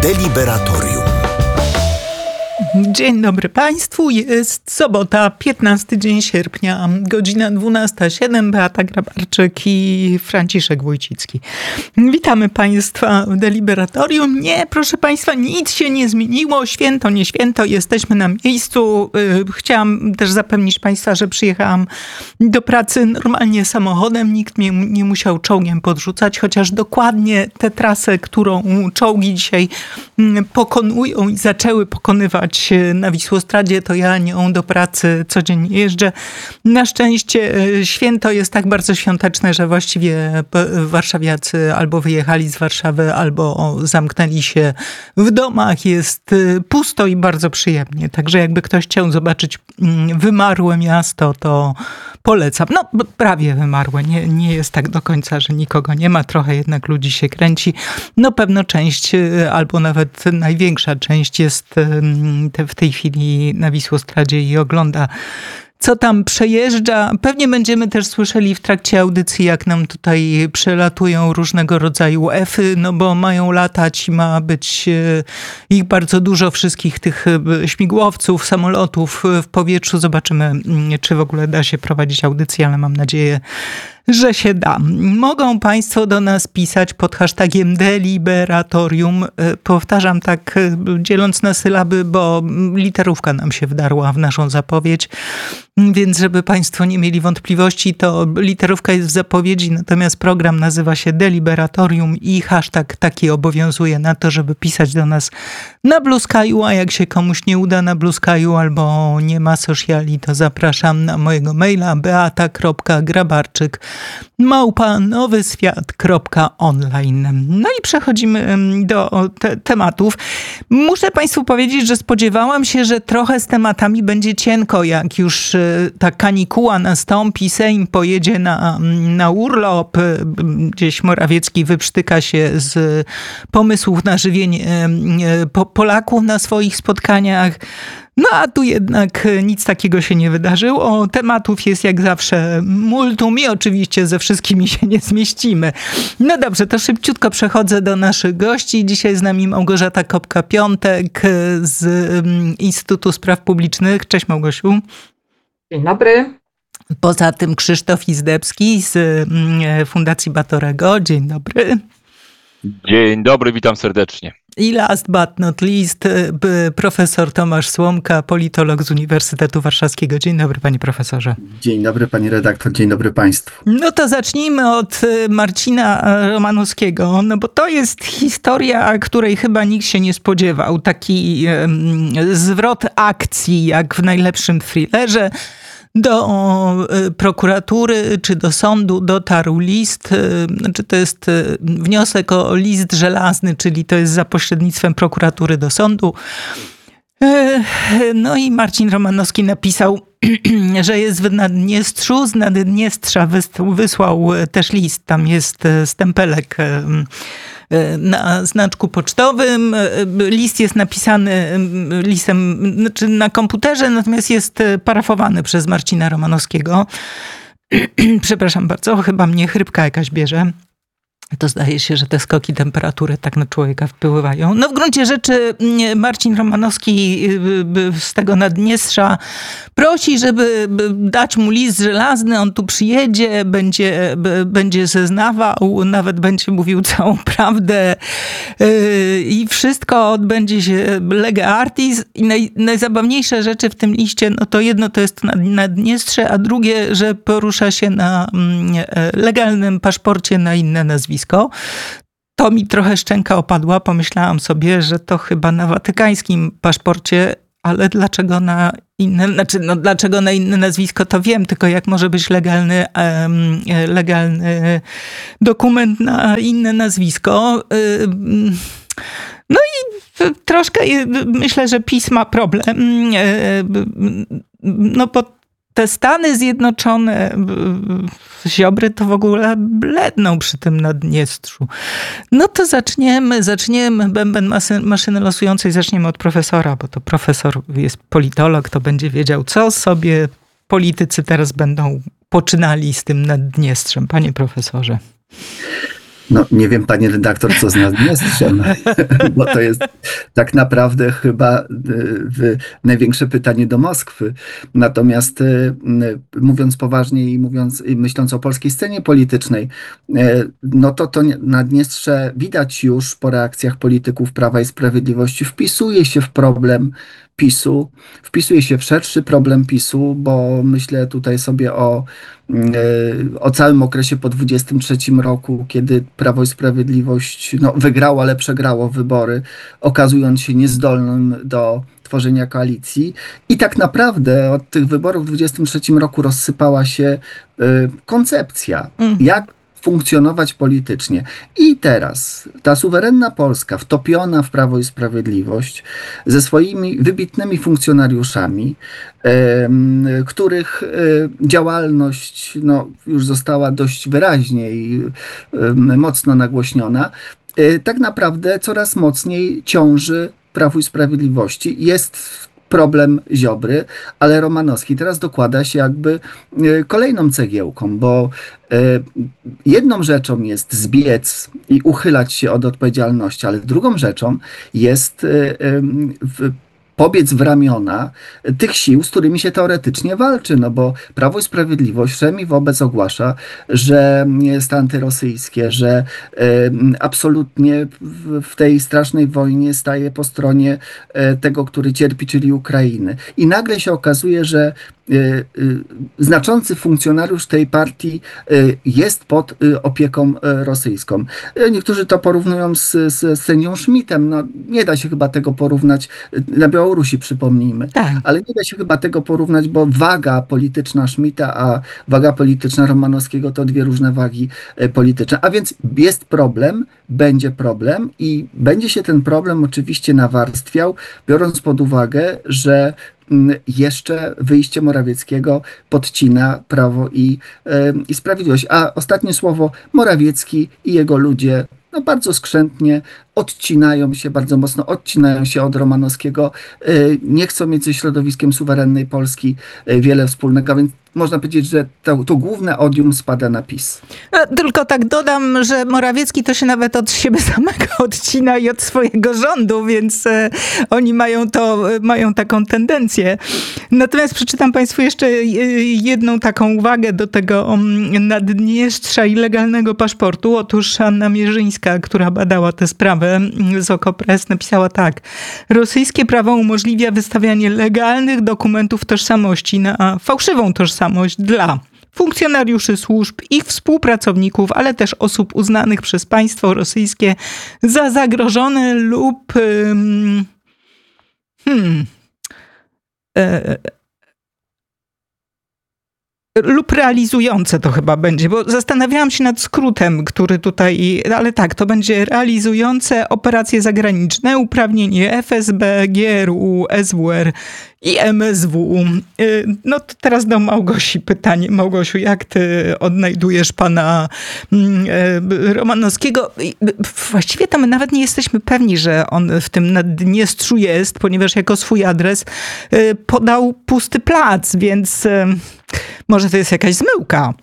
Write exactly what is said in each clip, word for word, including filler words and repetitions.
Deliberatorium. Dzień dobry Państwu, jest sobota, piętnasty dzień sierpnia, godzina dwunasta siedem, Beata Grabarczyk i Franciszek Wójcicki. Witamy Państwa w Deliberatorium. Nie, proszę Państwa, nic się nie zmieniło, święto, nie święto, jesteśmy na miejscu. Chciałam też zapewnić Państwa, że przyjechałam do pracy normalnie samochodem, nikt mnie nie musiał czołgiem podrzucać, chociaż dokładnie tę trasę, którą czołgi dzisiaj pokonują i zaczęły pokonywać na Wisłostradzie, to ja nią do pracy codziennie jeżdżę. Na szczęście święto jest tak bardzo świąteczne, że właściwie warszawiacy albo wyjechali z Warszawy, albo zamknęli się w domach. Jest pusto i bardzo przyjemnie. Także jakby ktoś chciał zobaczyć wymarłe miasto, to polecam. No, prawie wymarłe. Nie, nie jest tak do końca, że nikogo nie ma. Trochę jednak ludzi się kręci. No pewno część, albo nawet największa część jest w tej chwili na Wisłostradzie i ogląda, co tam przejeżdża. Pewnie będziemy też słyszeli w trakcie audycji, jak nam tutaj przelatują różnego rodzaju efy, no bo mają latać i ma być ich bardzo dużo, wszystkich tych śmigłowców, samolotów w powietrzu. Zobaczymy, czy w ogóle da się prowadzić audycję, ale mam nadzieję, że się da. Mogą Państwo do nas pisać pod hashtagiem Deliberatorium. Powtarzam tak, dzieląc na sylaby, bo literówka nam się wdarła w naszą zapowiedź. Więc żeby Państwo nie mieli wątpliwości, to literówka jest w zapowiedzi, natomiast program nazywa się Deliberatorium i hashtag taki obowiązuje na to, żeby pisać do nas na Blue Sky'u, a jak się komuś nie uda na Blue Sky'u albo nie ma sociali, to zapraszam na mojego maila beata kropka grabarczyk małpa nowyswiat kropka online. No i przechodzimy do te- tematów. Muszę Państwu powiedzieć, że spodziewałam się, że trochę z tematami będzie cienko, jak już ta kanikuła nastąpi, Sejm pojedzie na, na urlop, gdzieś Morawiecki wyprztyka się z pomysłów na żywienie Polaków na swoich spotkaniach. No a tu jednak nic takiego się nie wydarzyło. Tematów jest jak zawsze multum i oczywiście ze wszystkimi się nie zmieścimy. No dobrze, to szybciutko przechodzę do naszych gości. Dzisiaj z nami Małgorzata Kopka-Piątek z Instytutu Spraw Publicznych. Cześć Małgosiu. Dzień dobry. Poza tym Krzysztof Izdebski z Fundacji Batorego. Dzień dobry. Dzień dobry, witam serdecznie. I last but not least, profesor Tomasz Słomka, politolog z Uniwersytetu Warszawskiego. Dzień dobry, panie profesorze. Dzień dobry, pani redaktor, dzień dobry państwu. No to zacznijmy od Marcina Romanowskiego, no bo to jest historia, której chyba nikt się nie spodziewał. Taki um, zwrot akcji, jak w najlepszym thrillerze. Do prokuratury czy do sądu dotarł list, znaczy to jest wniosek o list żelazny, czyli to jest za pośrednictwem prokuratury do sądu. No i Marcin Romanowski napisał, że jest w Naddniestrzu, z Naddniestrza wysłał też list, tam jest stempelek na znaczku pocztowym. List jest napisany listem, znaczy na komputerze, natomiast jest parafowany przez Marcina Romanowskiego. Przepraszam bardzo, chyba mnie chrypka jakaś bierze. To zdaje się, że te skoki temperatury tak na człowieka wpływają. No w gruncie rzeczy Marcin Romanowski z tego Naddniestrza prosi, żeby dać mu list żelazny, on tu przyjedzie, będzie, będzie zeznawał, nawet będzie mówił całą prawdę i wszystko odbędzie się lege artis. I naj, najzabawniejsze rzeczy w tym liście, no to jedno to jest Naddniestrze, a drugie, że porusza się na legalnym paszporcie na inne nazwisko. To mi trochę szczęka opadła. Pomyślałam sobie, że to chyba na watykańskim paszporcie, ale dlaczego na inne, znaczy no dlaczego na inne nazwisko, to wiem, tylko jak może być legalny, um, legalny dokument na inne nazwisko. No i troszkę myślę, że PiS ma problem. No bo te Stany Zjednoczone, Ziobry to w ogóle bledną przy tym Naddniestrzu. No to zaczniemy, zaczniemy bęben masy, maszyny losującej, zaczniemy od profesora, bo to profesor jest politolog, to będzie wiedział, co sobie politycy teraz będą poczynali z tym Naddniestrzem. Panie profesorze. No nie wiem, pani redaktor, co z Naddniestrzem, bo to jest tak naprawdę chyba y, największe pytanie do Moskwy. Natomiast y, mówiąc poważnie i mówiąc, i myśląc o polskiej scenie politycznej, y, no to to Naddniestrze widać już po reakcjach polityków Prawa i Sprawiedliwości, wpisuje się w problem PiSu, wpisuje się w szerszy problem PiSu, bo myślę tutaj sobie o, o całym okresie po dwudziestym trzecim roku, kiedy Prawo i Sprawiedliwość no, wygrało, ale przegrało wybory, okazując się niezdolnym do tworzenia koalicji. I tak naprawdę od tych wyborów w dwudziestym trzecim roku rozsypała się y, koncepcja, mm. jak funkcjonować politycznie. I teraz ta suwerenna Polska, wtopiona w Prawo i Sprawiedliwość, ze swoimi wybitnymi funkcjonariuszami, e, których e, działalność no, już została dość wyraźnie i e, mocno nagłośniona, e, tak naprawdę coraz mocniej ciąży Prawu i Sprawiedliwości. Jest problem Ziobry, ale Romanowski teraz dokłada się jakby kolejną cegiełką, bo jedną rzeczą jest zbiec i uchylać się od odpowiedzialności, ale drugą rzeczą jest pobiec w ramiona tych sił, z którymi się teoretycznie walczy, no bo Prawo i Sprawiedliwość wszemi wobec ogłasza, że jest antyrosyjskie, że y, absolutnie w, w tej strasznej wojnie staje po stronie y, tego, który cierpi, czyli Ukrainy. I nagle się okazuje, że y, y, znaczący funkcjonariusz tej partii y, jest pod y, opieką y, rosyjską. Y, niektórzy to porównują z, z sędzią Schmidtem. No, nie da się chyba tego porównać. Na Białorusi, przypomnijmy. Tak. Ale nie da się chyba tego porównać, bo waga polityczna Schmidta, a waga polityczna Romanowskiego to dwie różne wagi polityczne. A więc jest problem, będzie problem i będzie się ten problem oczywiście nawarstwiał, biorąc pod uwagę, że jeszcze wyjście Morawieckiego podcina Prawo i, i Sprawiedliwość. A ostatnie słowo, Morawiecki i jego ludzie no bardzo skrzętnie odcinają się, bardzo mocno odcinają się od Romanowskiego. Nie chcą mieć ze środowiskiem suwerennej Polski wiele wspólnego, więc można powiedzieć, że to, to główne odium spada na PiS. Tylko tak dodam, że Morawiecki to się nawet od siebie samego odcina i od swojego rządu, więc oni mają to, mają taką tendencję. Natomiast przeczytam państwu jeszcze jedną taką uwagę do tego Naddniestrza i legalnego paszportu. Otóż Anna Mierzyńska, która badała tę sprawę z Okopres, napisała tak. Rosyjskie prawo umożliwia wystawianie legalnych dokumentów tożsamości na fałszywą tożsamość dla funkcjonariuszy służb, ich współpracowników, ale też osób uznanych przez państwo rosyjskie za zagrożone lub hmm, hmm, e, lub realizujące to chyba będzie, bo zastanawiałam się nad skrótem, który tutaj, ale tak, to będzie realizujące operacje zagraniczne, uprawnienie F S B, G R U, S W R i M S W. No to teraz do Małgosi pytanie. Małgosiu, jak ty odnajdujesz pana Romanowskiego? Właściwie tam nawet nie jesteśmy pewni, że on w tym Naddniestrzu jest, ponieważ jako swój adres podał pusty plac, więc może to jest jakaś zmyłka.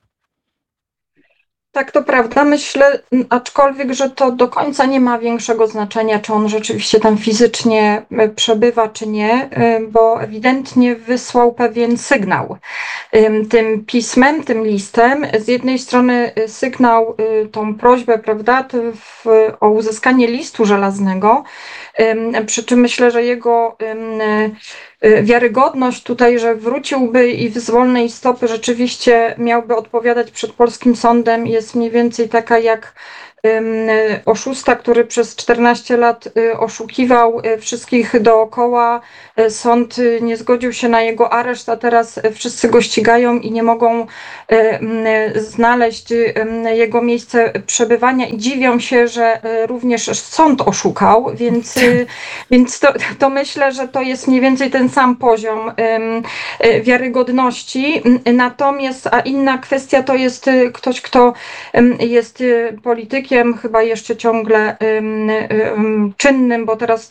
Tak, to prawda. Myślę, aczkolwiek, że to do końca nie ma większego znaczenia, czy on rzeczywiście tam fizycznie przebywa, czy nie, bo ewidentnie wysłał pewien sygnał tym pismem, tym listem. Z jednej strony sygnał, tą prośbę, prawda, w, o uzyskanie listu żelaznego, przy czym myślę, że jego wiarygodność tutaj, że wróciłby i z wolnej stopy rzeczywiście miałby odpowiadać przed polskim sądem, jest mniej więcej taka jak oszusta, który przez czternaście lat oszukiwał wszystkich dookoła. Sąd nie zgodził się na jego areszt, a teraz wszyscy go ścigają i nie mogą znaleźć jego miejsce przebywania i dziwią się, że również sąd oszukał, więc, więc to, to myślę, że to jest mniej więcej ten sam poziom wiarygodności. Natomiast, a inna kwestia to jest ktoś, kto jest politykiem, chyba jeszcze ciągle um, um, czynnym, bo teraz ta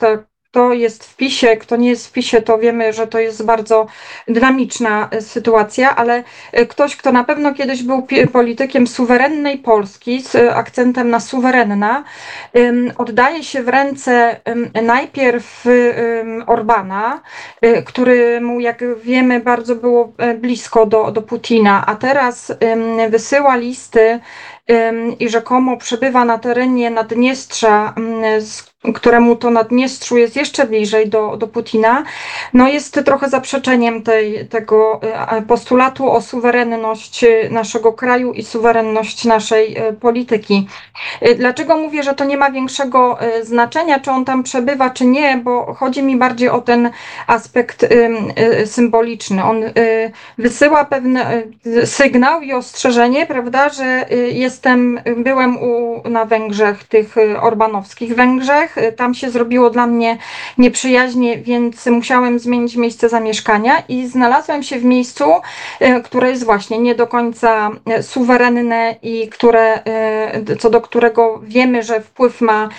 kto jest w PiSie, kto nie jest w PiSie, to wiemy, że to jest bardzo dynamiczna sytuacja, ale ktoś, kto na pewno kiedyś był politykiem suwerennej Polski z akcentem na suwerenna, oddaje się w ręce najpierw Orbana, któremu, jak wiemy, bardzo było blisko do, do Putina, a teraz wysyła listy i rzekomo przebywa na terenie Naddniestrza, któremu to Naddniestrzu jest jeszcze bliżej do, do Putina, no jest trochę zaprzeczeniem tej, tego postulatu o suwerenność naszego kraju i suwerenność naszej polityki. Dlaczego mówię, że to nie ma większego znaczenia, czy on tam przebywa, czy nie, bo chodzi mi bardziej o ten aspekt symboliczny. On wysyła pewien sygnał i ostrzeżenie, prawda, że jestem, byłem u, na Węgrzech, tych orbanowskich Węgrzech, tam się zrobiło dla mnie nieprzyjaźnie, więc musiałem zmienić miejsce zamieszkania i znalazłem się w miejscu, które jest właśnie nie do końca suwerenne i które, co do którego wiemy, że wpływ ma